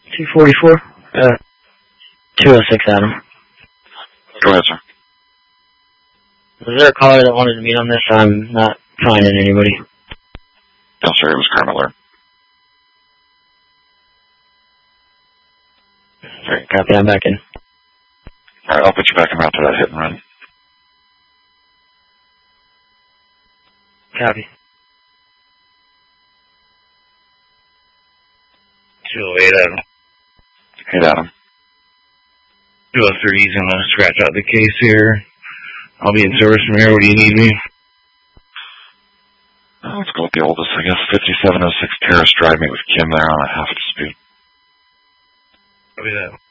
244? 206, Adam. Go ahead, sir. Was there a caller that wanted to meet on this? I'm not finding anybody. No, sir, it was Car Miller. Alright, copy, I'm back in. Alright, I'll put you back en route to that hit and run. Copy. 208, Adam. Hey, Adam. 203, he's gonna scratch out the case here. I'll be in service from here. What do you need me? Let's go with the oldest, I guess. 5706 Terrace Drive. Meet with Kim there on a half speed. Copy that.